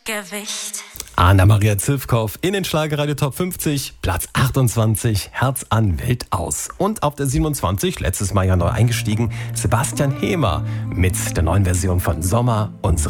Gewicht. Anna-Maria Zivkow in den Schlagerradio Top 50, Platz 28, Herz an Wild aus. Und auf der 27, letztes Mal ja neu eingestiegen, Sebastian Hemer mit der neuen Version von Sommer, unsere